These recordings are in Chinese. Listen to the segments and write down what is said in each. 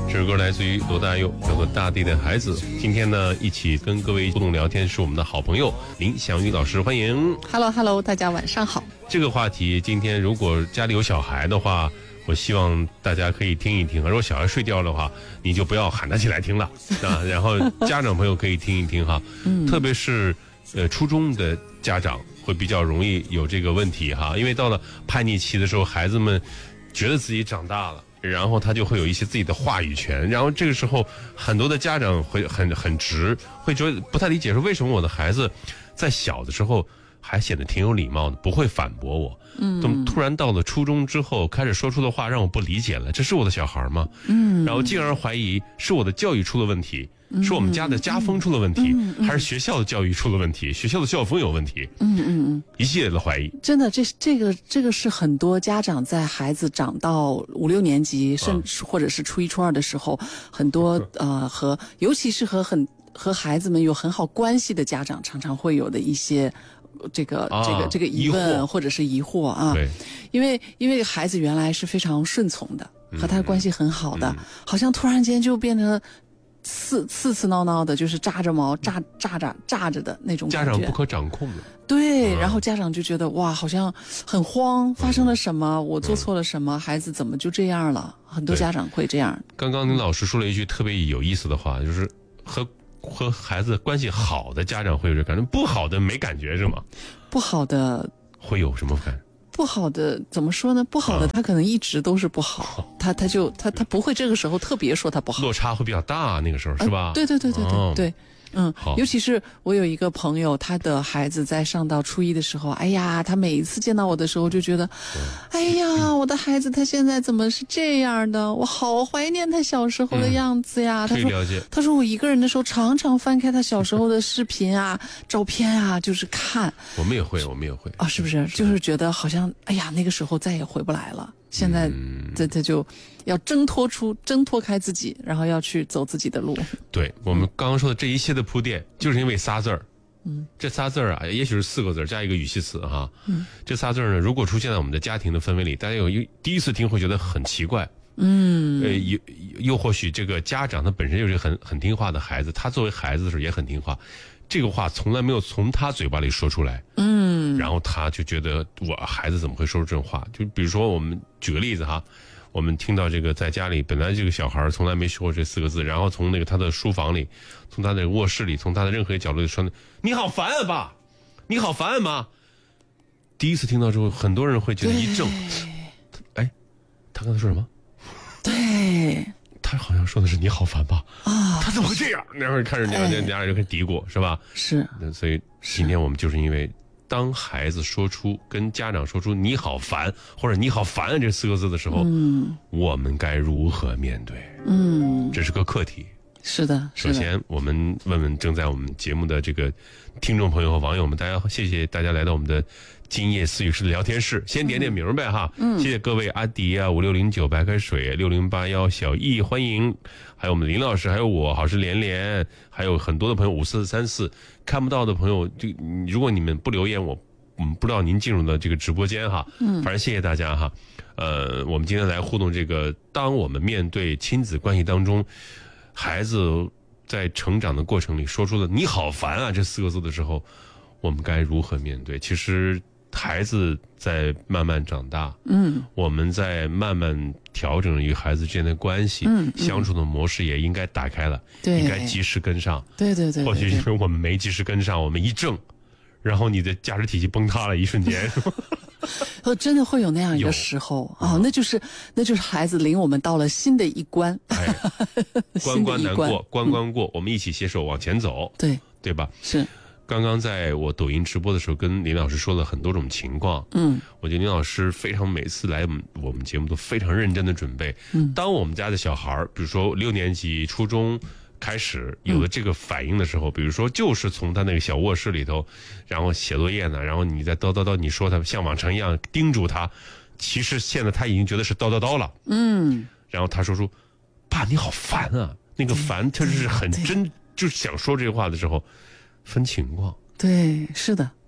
这首歌来自于罗大佑，叫做《大地的孩子》。今天呢，一起跟各位互动聊天是我们的好朋友林祥玉老师，欢迎。 Hello， 大家晚上好。 这个话题，今天如果家里有小孩的话，我希望大家可以听一听。如果小孩睡觉的话，你就不要喊他起来听了啊。然后家长朋友可以听一听哈，特别是初中的家长会比较容易有这个问题哈，因为到了叛逆期的时候，孩子们觉得自己长大了。然后他就会有一些自己的话语权，然后这个时候很多的家长会很直，会觉得不太理解说为什么我的孩子在小的时候还显得挺有礼貌的，不会反驳我，怎么突然到了初中之后开始说出的话让我不理解了？这是我的小孩吗？然后进而怀疑是我的教育出了问题，是我们家的家风出了问题，还是学校的教育出了问题，学校的校风有问题？一系列的怀疑。 真的，这个是很多家长在孩子长到5、6年级，甚至或者是初1、初2的时候，很多尤其是和孩子们有很好关系的家长，常常会有的一些这个疑问或者是疑惑啊。 对， 因为孩子原来是非常顺从的，和他关系很好的，好像突然间就变成刺挠挠的，就是扎着毛炸着的那种感觉， 家长不可掌控的。 对，然后家长就觉得哇，好像很慌，发生了什么？我做错了什么？孩子怎么就这样了？很多家长会这样。 刚刚林老师说了一句特别有意思的话，就是和孩子关系好的家长会有这感觉，不好的没感觉是吗？ 不好的会有什么感觉？ 不好的怎么说呢？不好的他可能一直都是不好，他不会这个时候特别说他不好， 落差会比较大，那个时候是吧？ 对。尤其是我有一个朋友，他的孩子在上到初1的时候，哎呀，他每一次见到我的时候就觉得，哎呀，我的孩子他现在怎么是这样的？我好怀念他小时候的样子呀。他说我一个人的时候常常翻开他小时候的视频啊、照片啊，就是看。我们也会啊， 是不是？就是觉得好像，哎呀，那个时候再也回不来了。现在他就要挣脱开自己，然后要去走自己的路。 对，我们刚刚说的这一切的铺垫，就是因为仨字儿。这仨字儿啊，也许是4个字加一个语气词哈。这仨字儿呢，如果出现在我们的家庭的氛围里，大家第一次听会觉得很奇怪。又或许这个家长他本身就是很听话的孩子，他作为孩子的时候也很听话，这个话从来没有从他嘴巴里说出来。然后他就觉得我孩子怎么会说出这种话？就比如说我们举个例子哈，我们听到这个在家里本来这个小孩从来没说过这4个字，然后从那个他的书房里，从他的卧室里，从他的任何一个角落里说你好烦啊爸，你好烦啊妈。第一次听到之后，很多人会觉得一怔，哎，他刚才说什么？ 对， 他好像说的是你好烦吧？他怎么会这样？然后看着俩人就开始嘀咕，是吧？ 是。 所以今天我们就是因为当孩子跟家长说出你好烦或者你好烦这4个字的时候，我们该如何面对？这是个课题。 是的。 首先我们问问正在我们节目的这个听众朋友和网友们，谢谢大家来到我们的今夜思语室的聊天室，先点名呗哈。谢谢各位阿迪啊，5609白开水，6081小易欢迎，还有我们林老师，还有我好是连连，还有很多的朋友5434，看不到的朋友就如果你们不留言，我们不知道您进入的这个直播间哈。反正谢谢大家哈。我们今天来互动这个，当我们面对亲子关系当中，孩子在成长的过程里说出了你好烦啊这4个字的时候，我们该如何面对？其实孩子在慢慢长大，我们在慢慢调整与孩子之间的关系，相处的模式也应该打开了，应该及时跟上。 对。 或许因为我们没及时跟上，我们一怔，然后你的价值体系崩塌了，一瞬间。 真的会有那样一个时候啊，那就是孩子领我们到了新的一关， 关关难过关关过，我们一起携手往前走，对吧？ 是。 刚刚在我抖音直播的时候，跟林老师说了很多种情况。我觉得林老师每次来我们节目都非常认真的准备。当我们家的小孩，比如说6年级、初中开始有了这个反应的时候，比如说就是从他那个小卧室里头，然后写作业呢，然后你再叨，你说他像往常一样叮嘱他，其实现在他已经觉得是叨了。然后他说出，爸你好烦啊，那个烦他是很真，就是想说这话的时候。分情况， 对，是的，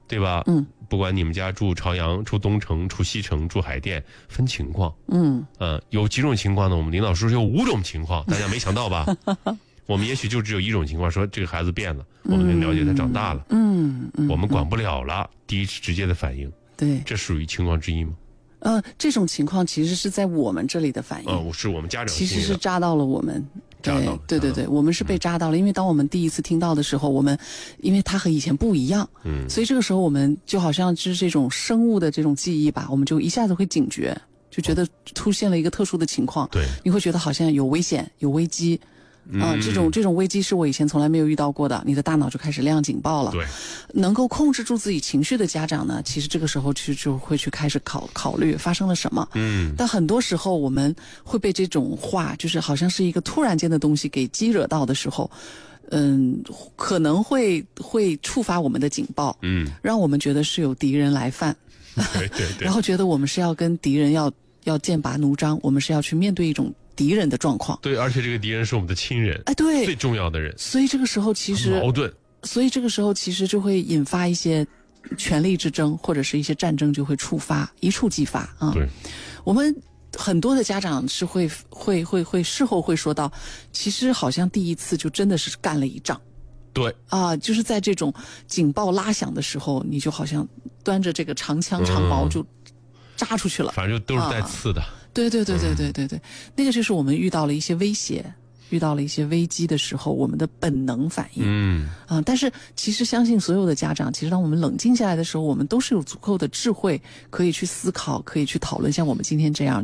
对吧？不管你们家住朝阳、住东城、住西城、住海淀，分情况。有几种情况呢？我们领导说是有5种情况，大家没想到吧？我们也许就只有1种情况，说这个孩子变了，我们能了解他长大了。我们管不了了。第一是直接的反应， 对， 这属于情况之一吗？ 这种情况其实是在我们这里的反应。 是我们家长其实是扎到了我们。对，我们是被扎到了，因为当我们第一次听到的时候，因为它和以前不一样，所以这个时候我们就好像是这种生物的这种记忆吧，我们就一下子会警觉，就觉得出现了一个特殊的情况， 对， 你会觉得好像有危险、有危机。这种危机是我以前从来没有遇到过的，你的大脑就开始亮警报了。 对， 能够控制住自己情绪的家长呢，其实这个时候就会去开始考虑发生了什么。但很多时候我们会被这种话，就是好像是一个突然间的东西给激惹到的时候，可能会触发我们的警报，让我们觉得是有敌人来犯， 对， 然后觉得我们是要跟敌人要剑拔弩张，我们是要去面对一种敌人的状况。 对，而且这个敌人是我们的亲人， 对， 最重要的人。 所以这个时候其实矛盾， 所以这个时候其实就会引发一些权力之争，或者是一些战争就会一触即发啊。 对， 我们很多的家长是会事后会说到，其实好像第一次就真的是干了一仗。 对就是在这种警报拉响的时候，你就好像端着这个长枪长矛就扎出去了， 反正就都是带刺的。 对，那个就是我们遇到了一些威胁，遇到了一些危机的时候，我们的本能反应。但是其实相信所有的家长，其实当我们冷静下来的时候，我们都是有足够的智慧可以去思考，可以去讨论，像我们今天这样